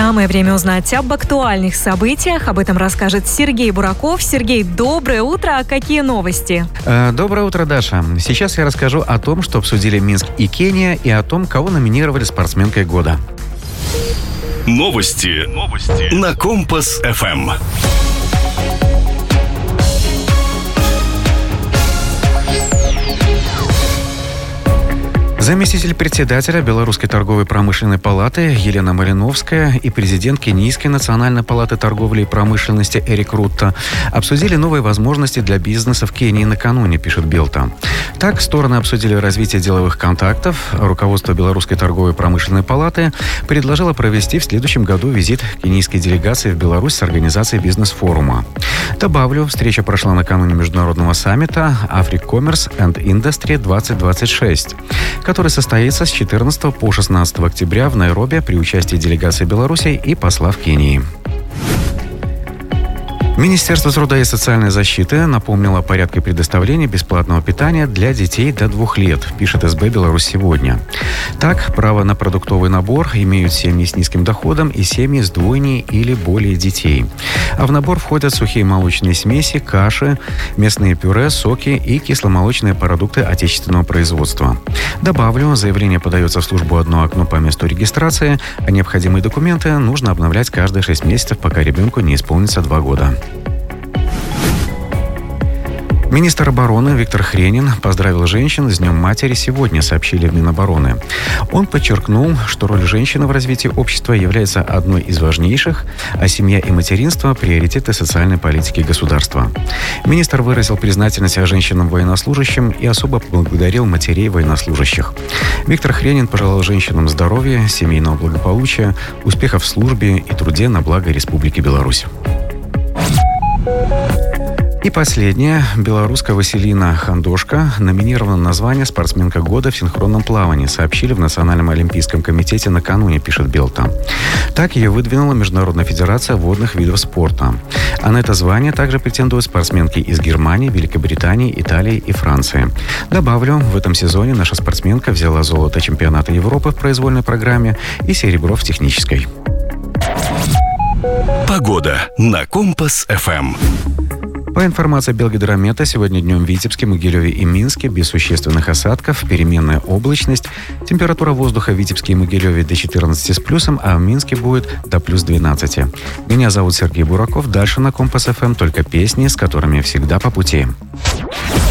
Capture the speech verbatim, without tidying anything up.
Самое время узнать об актуальных событиях. Об этом расскажет Сергей Бураков. Сергей, доброе утро. Какие новости? Доброе утро, Даша. Сейчас я расскажу о том, что обсудили Минск и Кения, и о том, кого номинировали спортсменкой года. Новости. Новости. На Компас эф эм. Заместитель председателя Белорусской торговой промышленной палаты Елена Малиновская и президент Кенийской национальной палаты торговли и промышленности Эрик Рутта обсудили новые возможности для бизнеса в Кении накануне, пишет Белта. Так, стороны обсудили развитие деловых контактов. Руководство Белорусской торговой промышленной палаты предложило провести в следующем году визит кенийской делегации в Беларусь с организацией бизнес-форума. Добавлю, встреча прошла накануне международного саммита Africa Commerce and Industry двадцать двадцать шесть, который состоится с четырнадцатого по шестнадцатое октября в Найроби при участии делегации Беларуси и посла в Кении. Министерство труда и социальной защиты напомнило о порядке предоставления бесплатного питания для детей до двух лет, пишет эс бэ «Беларусь сегодня». Так, право на продуктовый набор имеют семьи с низким доходом и семьи с двойней или более детей. А в набор входят сухие молочные смеси, каши, местные пюре, соки и кисломолочные продукты отечественного производства. Добавлю, заявление подается в службу «Одно окно» по месту регистрации, а необходимые документы нужно обновлять каждые шесть месяцев, пока ребенку не исполнится два года. Министр обороны Виктор Хренин поздравил женщин с Днем матери сегодня, сообщили в Минобороны. Он подчеркнул, что роль женщины в развитии общества является одной из важнейших, а семья и материнство – приоритеты социальной политики государства. Министр выразил признательность женщинам-военнослужащим и особо поблагодарил матерей военнослужащих. Виктор Хренин пожелал женщинам здоровья, семейного благополучия, успехов в службе и труде на благо Республики Беларусь. И последнее. Белоруска Василина Хандошка номинирована на звание «Спортсменка года» в синхронном плавании, сообщили в Национальном олимпийском комитете накануне, пишет Белта. Так ее выдвинула Международная федерация водных видов спорта. А на это звание также претендуют спортсменки из Германии, Великобритании, Италии и Франции. Добавлю, в этом сезоне наша спортсменка взяла золото чемпионата Европы в произвольной программе и серебро в технической. Погода на Компас эф эм. По информации Белгидромета, сегодня днем в Витебске, Могилеве и Минске без существенных осадков, переменная облачность. Температура воздуха в Витебске и Могилеве до четырнадцати с плюсом, а в Минске будет до плюс двенадцати. Меня зовут Сергей Бураков. Дальше на Компас эф эм только песни, с которыми всегда по пути.